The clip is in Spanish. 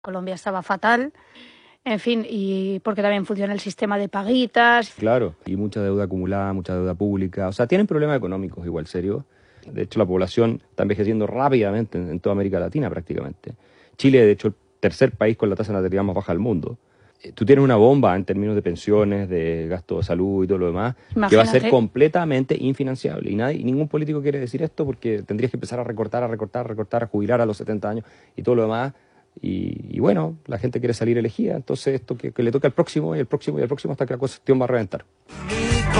Colombia estaba fatal, en fin, y porque también funciona el sistema de paguitas. Claro, y mucha deuda acumulada, mucha deuda pública, o sea, tienen problemas económicos igual, serios. De hecho, la población está envejeciendo rápidamente en toda América Latina prácticamente. Chile, de hecho, el tercer país con la tasa de natalidad más baja del mundo. Tú tienes una bomba en términos de pensiones, de gasto de salud y todo lo demás, que va a ser completamente infinanciable. Y ningún político quiere decir esto porque tendrías que empezar a recortar, a jubilar a los 70 años y todo lo demás. Y bueno, la gente quiere salir elegida, entonces esto que le toca al próximo y al próximo y al próximo hasta que la cuestión va a reventar.